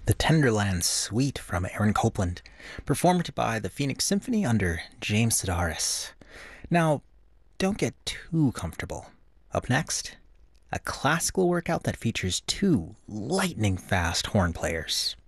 the Tenderland Suite from Aaron Copland, performed by the Phoenix Symphony under James Sedaris. Now, don't get too comfortable. Up next, a classical workout that features two lightning fast horn players.